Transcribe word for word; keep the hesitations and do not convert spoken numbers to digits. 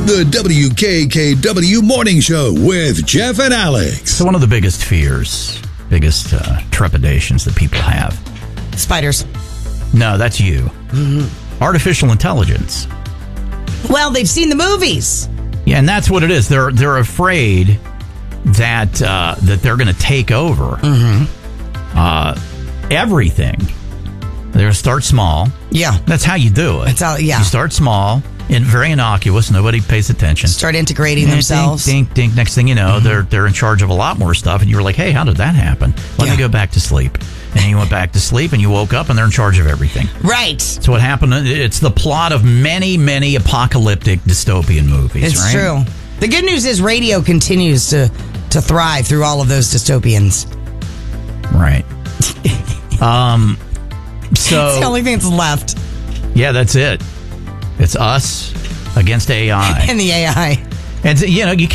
The W K K W Morning Show with Jeff and Alex. So one of the biggest fears, biggest uh, trepidations that people have. Spiders. No, that's you. Mm-hmm. Artificial intelligence. Well, they've seen the movies. Yeah, and that's what it is. They're they're afraid that uh, that they're going to take over Mm-hmm. uh, everything. They're going to start small. Yeah. That's how you do it. That's how, yeah. You start small and very innocuous. Nobody pays attention. Start integrating themselves. Dink, dink, dink. Next thing you know, mm-hmm. they're they're in charge of a lot more stuff. And you were like, hey, how did that happen? Let yeah. me go back to sleep. And you went back to sleep and you woke up and they're in charge of everything. Right. So what happened, it's the plot of many, many apocalyptic dystopian movies, it's right? true. The good news is radio continues to, to thrive through all of those dystopians. Right. um, so it's the only thing that's left. Yeah, that's it. It's us against A I. And the A I. And, you know, you can't